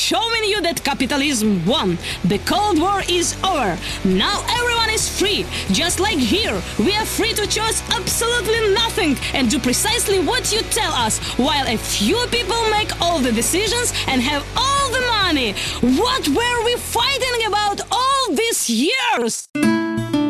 showing you that capitalism won. The Cold War is over. Now everyone is free. Just like here, we are free to choose absolutely nothing and do precisely what you tell us, while a few people make all the decisions and have all the money. What were we fighting about all these years?